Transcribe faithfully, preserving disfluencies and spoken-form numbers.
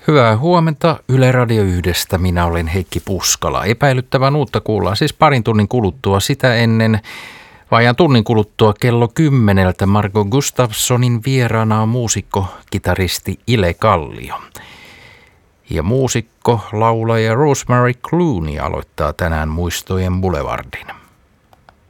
Hyvää huomenta Yle Radio yhdestä. Minä olen Heikki Puskala. Epäilyttävän uutta kuullaan siis parin tunnin kuluttua, sitä ennen vajaan tunnin kuluttua kello kymmeneltä Margo Gustafssonin vieraana on muusikko, kitaristi Ile Kallio. Ja muusikko, laulaja Rosemary Clooney aloittaa tänään Muistojen Boulevardin.